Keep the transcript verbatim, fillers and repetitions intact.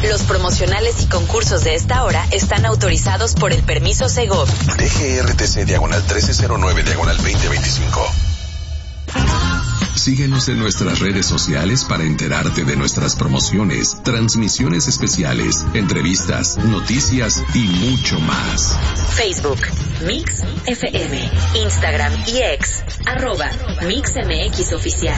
Los promocionales y concursos de esta hora están autorizados por el permiso Segov. D G R T C diagonal trece cero nueve diagonal veinte veinticinco. Síguenos en nuestras redes sociales para enterarte de nuestras promociones, transmisiones especiales, entrevistas, noticias y mucho más. Facebook, Mix F M, Instagram y X, arroba Mix M X Oficial.